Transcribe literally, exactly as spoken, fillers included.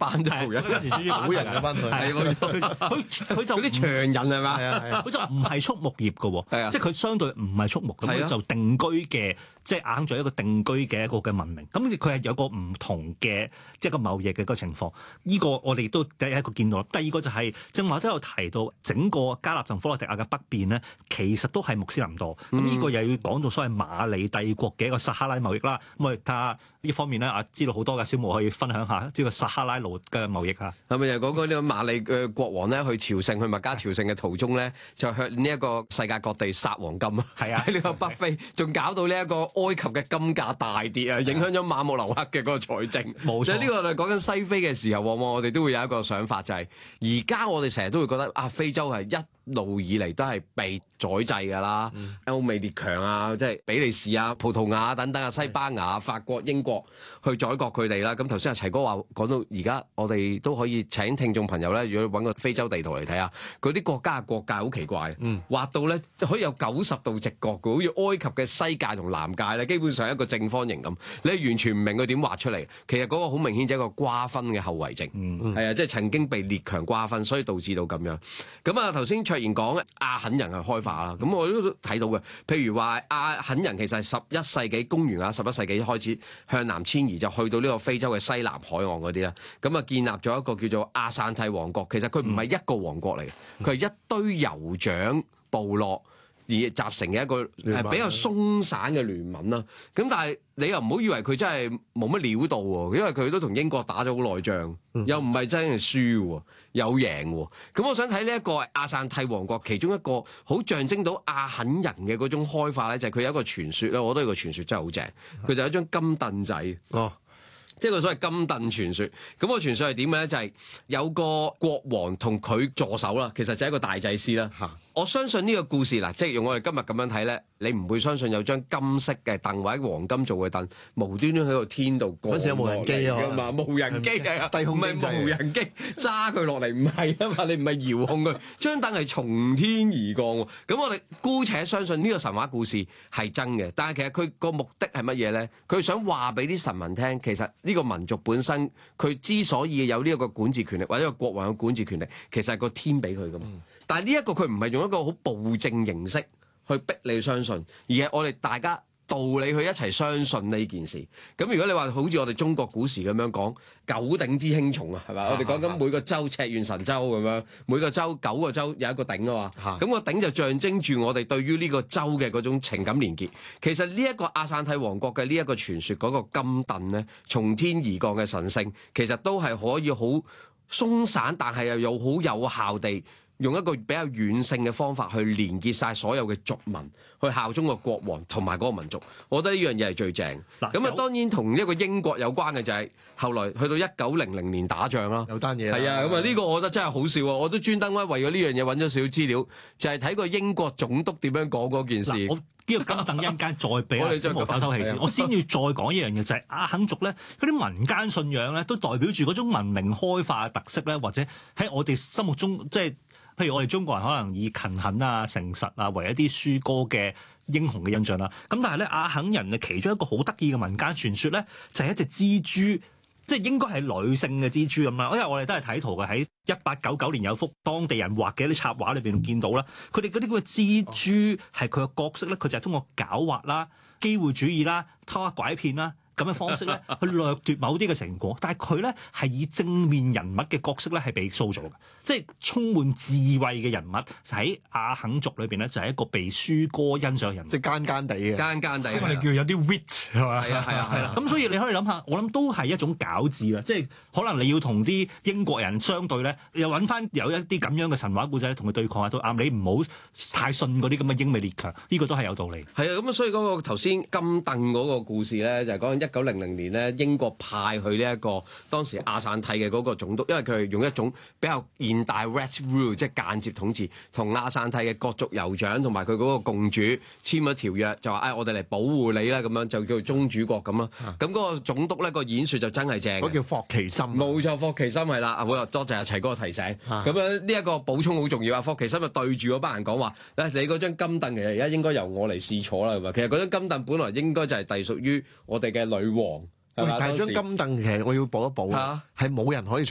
班都冇人， 冇人嘅班佢， 係佢佢佢就嗰啲長人係嘛？ 係啊係啊， 佢就唔係畜牧業嘅喎， 係啊即係佢相對唔係畜牧，咁係啊佢就定居嘅，即係亞肯族一個定居嘅一個嘅文明。咁佢係有個唔同嘅即係個貿易嘅嗰個情況。呢個我哋都第一個見到。第二個就係正話都有提到，整個加納同科羅地亞嘅北邊咧，其實都係穆斯林多。咁呢個又要講到所謂馬里帝國嘅一個撒哈拉貿易啦。咁我哋睇下呢方面咧，啊知道好多嘅小毛可以分享下呢個撒哈拉路嘅貿易啊。 係咪就講講呢個馬里嘅國王咧去朝聖去麥加朝聖嘅途中咧，就向呢一個世界各地撒黃金啊！ 係啊， 喺呢個北非，仲搞到呢一個埃及嘅金價大跌啊，影響咗馬穆留克嘅嗰個財政。 冇錯， 所以呢個我哋講緊西非嘅時候，往往我哋都會有一個想法，就係而家我哋成日都會覺得啊，非洲係一路以嚟都係被宰制㗎啦，歐美列強啊，即係比利時啊、葡萄牙等等啊、西班牙、法國、英國去宰割佢哋啦。咁頭先阿齊哥話講到而家，我哋都可以請聽眾朋友咧，如果揾個非洲地圖嚟睇下，嗰啲國家嘅國界好奇怪，嗯、畫到咧可以有九十度直角嘅，好似埃及嘅西界同南界咧，基本上係一個正方形咁，你完全唔明佢點畫出嚟。其實嗰個好明顯就係一個瓜分嘅後遺症，係、嗯、啊，即係曾經被列強瓜分，所以導致到咁樣。咁啊頭先卓然講阿肯人係開化啦，咁我都睇到嘅。譬如話阿肯人其實係十一世紀公元啊，十一世紀開始向南遷移，就去到呢個非洲嘅西南海岸嗰啲啦。咁啊建立咗一個叫做阿散蒂王國。其實佢唔係一個王國嚟嘅，佢係一堆酋長部落而集成嘅一個係比較鬆散嘅聯盟啦。咁但係你又唔好以為佢真係冇乜料到喎，因為佢都同英國打咗好耐仗，又唔係真係輸喎，有贏喎。咁我想睇呢一個阿散蒂王國其中一個好象徵到阿肯人嘅嗰種開化咧，就係佢有一個傳說咧，我覺得個傳說真係好正。佢就係一張金凳仔。哦。即係個所謂金凳傳說，咁個傳說係點嘅咧？就係、是、有個國王同佢助手啦，其實就係一個大祭司啦。嚇！我相信呢個故事嗱，即係用我哋今日咁樣睇咧，你唔會相信有張金色嘅凳或者黃金做嘅凳，無端端喺個天度過。 嗰時有無人機啊嘛？無人機係啊， 低空唔係無人機揸佢落嚟，唔係啊嘛，你唔係遙控佢，張凳係從天而降喎。咁我哋姑且相信呢個神話故事係真嘅，但係其實佢個目的係乜嘢咧？佢想話俾啲臣民聽，其實呢個民族本身佢之所以有呢一個管治權力，或者個國王嘅管治權力，其實係個天俾佢噶嘛。嗯、但係呢一個佢唔係用一個好暴政形式去逼你相信，而係我哋大家道理去一齊相信呢件事。咁如果你話好似我哋中國古時咁樣講九鼎之輕重啊，係嘛？我哋講緊每個州赤縣神州咁樣，每個州九個州有一個鼎啊嘛。咁個鼎就象徵住我哋對於呢個州嘅嗰種情感連結。其實呢一個阿散蒂王國嘅呢一個傳說嗰個金凳咧，從天而降嘅神聖，其實都係可以好鬆散，但係又有好有效地用一個比較軟性嘅方法去連結晒所有嘅族民，去效忠個國王同埋嗰個民族。我覺得呢樣嘢係最正。咁啊，當然同一個英國有關嘅就係後來去到一九零零年打仗啦， 有單嘢。 係啊，咁啊呢個我覺得真係好笑啊！我都專登咧為咗呢樣嘢揾咗少少資料，就係睇個英國總督點樣講嗰件事。 我呢個金凳一陣間再俾阿小毛唞唞氣先，我先要再講一樣嘢，就係阿肯族咧，嗰啲民間信仰咧，都代表住嗰種文明開化嘅特色咧，或者喺我哋心目中即係。譬如我哋中國人可能以勤懇啊、誠實啊為一啲詩歌嘅英雄嘅印象啦，咁但係咧阿肯人嘅其中一個好得意嘅民間傳說咧，就係一隻蜘蛛，即係應該係女性嘅蜘蛛咁啦。因為我哋都係睇圖嘅，喺一八九九年有幅當地人畫嘅一啲插畫裏邊見到啦，佢哋嗰啲咁嘅蜘蛛係佢嘅角色咧，佢就係通過狡猾啦、機會主義啦、偷呃拐騙啦。咁嘅方式咧，去掠奪某啲嘅成果，但係佢咧係以正面人物嘅角色咧係被塑造嘅，即係充滿智慧嘅人物喺阿肯族裏邊咧就係一個被詩歌欣賞嘅人物， 即係奸奸地嘅， 奸奸地， 因為你叫佢有啲 wit 係嘛？ 係啊係啊係啊！ 咁所以你可以諗下，我諗都係一種餃子啦，即係可能你要同啲英國人相對咧，又揾翻有一啲咁樣嘅神話故仔同佢對抗下都啱。你唔好太信嗰啲咁嘅英美列強，呢個都係有道理。 係啊，咁啊，所以嗰個頭先金凳嗰個故事咧，就係講緊一九零零年咧，英國派去呢一個當時阿散蒂嘅嗰個總督，因為佢係用一種比較現代 indirect rule， 即係間接統治，同阿散蒂嘅各族酋長同埋佢嗰個共主簽咗條約，就話誒、哎、我哋嚟保護你啦，咁樣就叫做宗主國咁咯。咁嗰、啊、個總督咧、個演說就真係正， 嗰叫霍奇森。 冇錯，霍奇森係啦。好啦，多謝阿齊哥提醒。咁、啊、樣呢一個補充好重要啊！霍奇森就對住嗰班人講話：誒你嗰張金凳其實而家應該由我嚟試坐啦。其實嗰張金凳本來應該就係隸屬於我哋嘅女王。 但係張金凳其實我要補一補，係冇、啊、人可以